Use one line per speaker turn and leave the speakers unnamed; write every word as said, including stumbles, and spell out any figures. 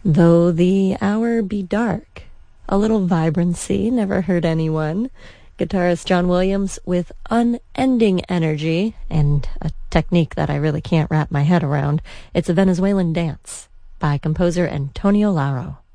Though the hour be dark, a little vibrancy never hurt anyone. Guitarist John Williams with unending energy and a technique that I really can't wrap my head around. It's a Venezuelan dance by composer Antonio Lauro.